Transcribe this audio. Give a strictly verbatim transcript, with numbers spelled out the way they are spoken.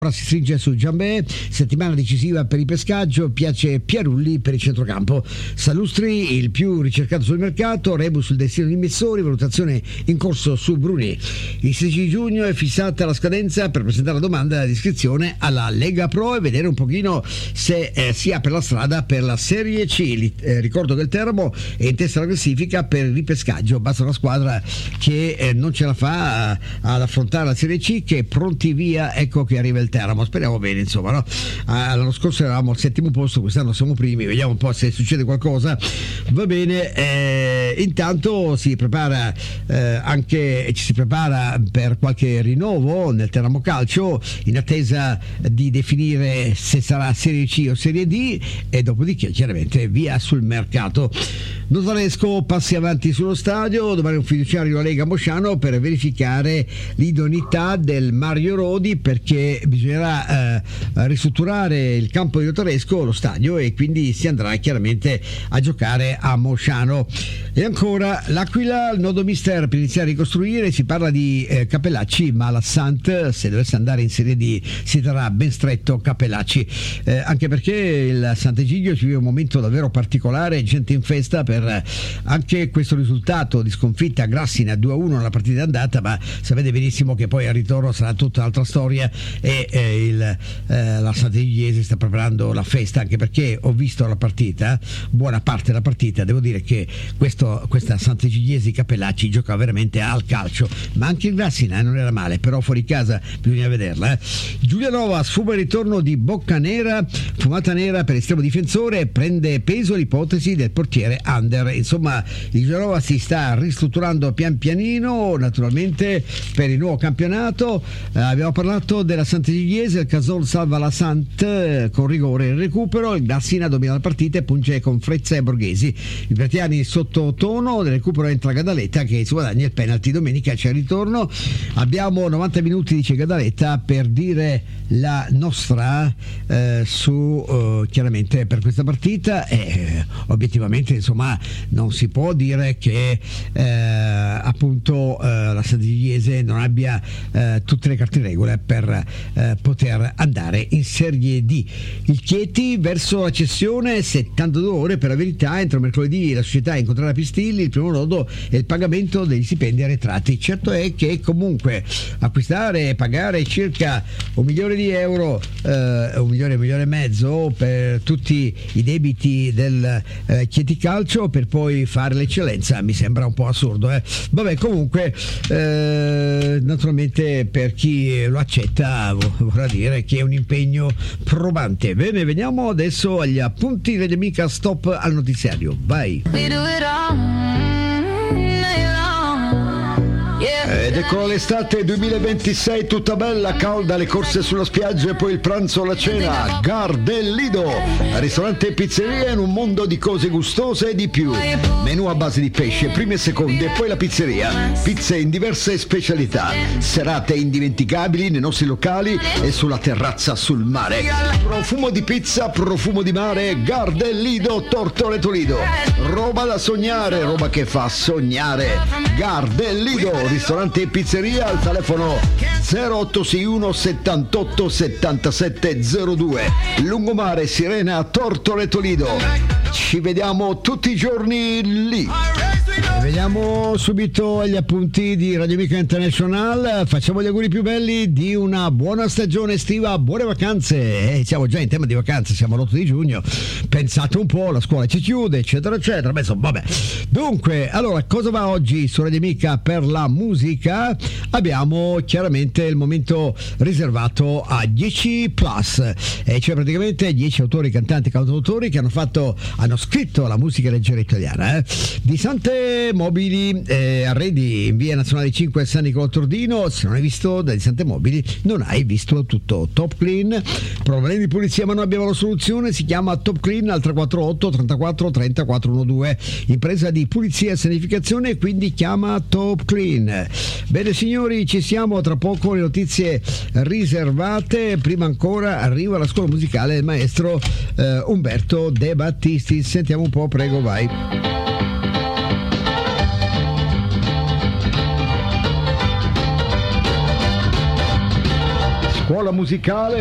Ora si stringe su Giambè, settimana decisiva per il pescaggio, piace Pierulli per il centrocampo. Salustri, il più ricercato sul mercato, rebus sul destino di Messori, valutazione in corso su Bruni. Il sedici giugno è fissata la scadenza per presentare la domanda di iscrizione alla Lega Pro e vedere un pochino se eh, si apre la strada per la Serie C. Eh, ricordo che il Teramo è in testa alla classifica per il ripescaggio, basta una squadra che eh, non ce la fa a, ad affrontare la Serie C, che pronti via, ecco che arriva il Teramo, speriamo bene, insomma, no? Ah, l'anno scorso eravamo al settimo posto, quest'anno siamo primi, vediamo un po' se succede qualcosa. Va bene, eh, intanto si prepara eh, anche ci si prepara per qualche rinnovo nel Teramo Calcio, in attesa di definire se sarà Serie C o Serie D, e dopodiché chiaramente via sul mercato. Notaresco passi avanti sullo stadio, domani un fiduciario alla Lega Mosciano per verificare l'idoneità del Mario Rodi, perché bisognerà eh, ristrutturare il campo di Notaresco, lo stadio, e quindi si andrà chiaramente a giocare a Mosciano. E ancora l'Aquila, il nodo mister per iniziare a ricostruire, si parla di eh, Capellacci, ma la Sant, se dovesse andare in Serie D, si terrà ben stretto Capellacci, eh, anche perché il Sant'Egidio ci vive un momento davvero particolare, gente in festa per anche questo risultato di sconfitta a Grassina due a uno nella partita d'andata, ma sapete benissimo che poi al ritorno sarà tutta un'altra storia, e eh, il, eh, la Sant'Egidiese sta preparando la festa, anche perché ho visto la partita, buona parte della partita, devo dire che questo, questa Sant'Egidiese Capellacci gioca veramente al calcio, ma anche il Grassina eh, non era male, però fuori casa bisogna vederla. eh. Giulianova sfuma il ritorno di Boccanera, fumata nera per estremo difensore, prende peso l'ipotesi del portiere Under. Insomma, il Giulianova si sta ristrutturando pian pianino, naturalmente per il nuovo campionato. Eh, abbiamo parlato della Sant'Egidiese, il Casol salva la Sant eh, con rigore in recupero, il Grassina domina la partita e punge con Frezza e Borghesi. I Bertiani sottotono, del recupero entra Gadaletta che si guadagna il penalty, domenica c'è il ritorno. Abbiamo novanta minuti, dice Gadaletta, per dire la nostra eh, su eh, chiaramente per questa partita, e eh, obiettivamente insomma non si può dire che eh, appunto eh, la Sant'Egidiese non abbia eh, tutte le carte in regola per eh, poter andare in Serie D. Il Chieti verso la cessione, settantadue ore per la verità, entro mercoledì la società incontrerà Pistilli, il primo nodo è il pagamento degli stipendi arretrati. Certo è che comunque acquistare e pagare circa un milione di euro, eh, un milione, un milione e mezzo per tutti i debiti del eh, Chieti Calcio, per poi fare l'eccellenza, mi sembra un po' assurdo. Eh. Vabbè, comunque eh, naturalmente per chi lo accetta vorrà dire che è un impegno probante. Bene, veniamo adesso agli appunti degli Amica, stop al notiziario, vai. Ed ecco l'estate duemilaventisei tutta bella, calda, le corse sulla spiaggia e poi il pranzo o la cena. Gar del Lido, ristorante e pizzeria in un mondo di cose gustose e di più. Menù a base di pesce, prime e seconde, e poi la pizzeria. Pizze in diverse specialità. Serate indimenticabili nei nostri locali e sulla terrazza sul mare. Profumo di pizza, profumo di mare. Gar del Lido, Tortoreto Lido. Roba da sognare, roba che fa sognare. Gar del Lido, ristorante e pizzeria, al telefono zero otto sei uno settantotto settantasette zero due, Lungomare, Sirena, Tortoreto Lido. Ci vediamo tutti i giorni lì. Vediamo subito gli appunti di Radio Amica International. Facciamo gli auguri più belli di una buona stagione estiva, buone vacanze. Eh, siamo già in tema di vacanze, siamo all'otto di giugno. Pensate un po', la scuola ci chiude, eccetera, eccetera. Beh, insomma, vabbè. Dunque, allora, cosa va oggi su Radio Amica per la musica? Abbiamo chiaramente il momento riservato a dieci plus, eh, cioè praticamente dieci autori, cantanti, cantautori che hanno fatto, hanno scritto la musica leggera italiana. Eh. Di Sante Mobili, eh, arredi in via Nazionale cinque San Nicolò Tordino. Se non hai visto da Di Sante Mobili non hai visto tutto. Top Clean, problemi di pulizia ma noi abbiamo la soluzione, si chiama Top Clean al tre quattro otto trentaquattro trenta quattrocentododici, impresa di pulizia e sanificazione, quindi chiama Top Clean. Bene signori, ci siamo, tra poco le notizie riservate, prima ancora arriva la scuola musicale del maestro eh, Umberto De Battisti. Sentiamo un po', prego, vai. scuola musicale